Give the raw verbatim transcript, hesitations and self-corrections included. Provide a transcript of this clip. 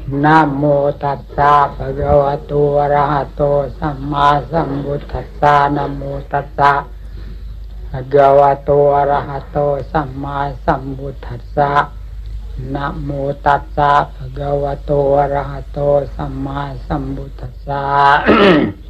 นะโมตัสสะภะคะวะโตอะระหะโตสัมมาสัมพุทธัสสะนะโมตัสสะภะคะวะโตอะระหะโตสัมมาสัมพุทธัสสะนะโมตัสสะภะคะวะโตอะระหะโตสัมมาสัมพุทธัสสะ